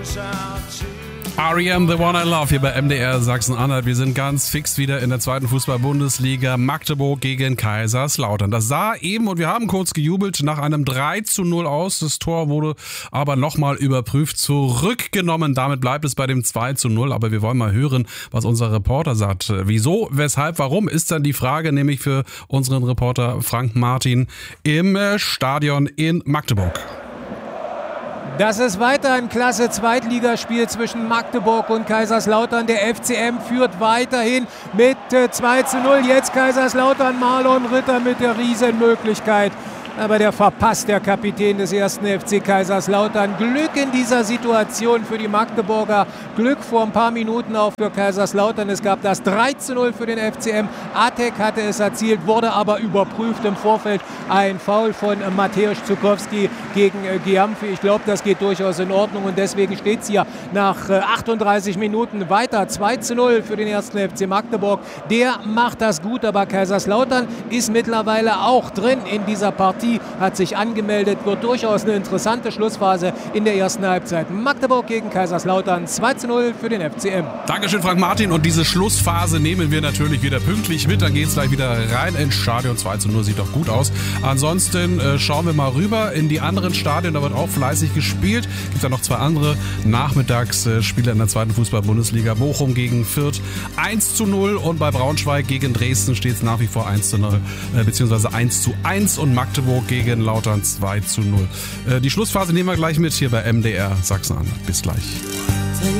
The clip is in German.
R.E.M. The One I Love hier bei MDR Sachsen-Anhalt. Wir sind ganz fix wieder in der zweiten Fußball-Bundesliga. Magdeburg gegen Kaiserslautern. Das sah eben, und wir haben kurz gejubelt, nach einem 3:0 aus. Das Tor wurde aber nochmal überprüft, zurückgenommen. Damit bleibt es bei dem 2:0. Aber wir wollen mal hören, was unser Reporter sagt. Wieso, weshalb, warum, ist dann die Frage, nämlich für unseren Reporter Frank Martin im Stadion in Magdeburg. Das ist weiter ein klasse Zweitligaspiel zwischen Magdeburg und Kaiserslautern. Der FCM führt weiterhin mit 2:0. Jetzt Kaiserslautern, Marlon Ritter mit der Riesenmöglichkeit. Aber der verpasst, der Kapitän des ersten FC Kaiserslautern. Glück in dieser Situation für die Magdeburger. Glück vor ein paar Minuten auch für Kaiserslautern. Es gab das 3:0 für den FCM. Atek hatte es erzielt, wurde aber überprüft im Vorfeld. Ein Foul von Mateusz Zukowski gegen Giamfi. Ich glaube, das geht durchaus in Ordnung und deswegen steht es hier nach 38 Minuten weiter. 2:0 für den ersten FC Magdeburg. Der macht das gut, aber Kaiserslautern ist mittlerweile auch drin in dieser Partie. Hat sich angemeldet, wird durchaus eine interessante Schlussphase in der ersten Halbzeit. Magdeburg gegen Kaiserslautern, 2:0 für den FCM. Dankeschön, Frank Martin. Und diese Schlussphase nehmen wir natürlich wieder pünktlich mit. Dann geht es gleich wieder rein ins Stadion. 2:0 sieht doch gut aus. Ansonsten schauen wir mal rüber in die anderen Stadien. Da wird auch fleißig gespielt. Gibt ja noch zwei andere Nachmittagsspiele in der zweiten Fußball-Bundesliga. Bochum gegen Fürth 1:0 und bei Braunschweig gegen Dresden steht es nach wie vor 1:0 bzw. 1:1 und Magdeburg gegen Lautern 2:0. Die Schlussphase nehmen wir gleich mit hier bei MDR Sachsen-Anhalt. Bis gleich.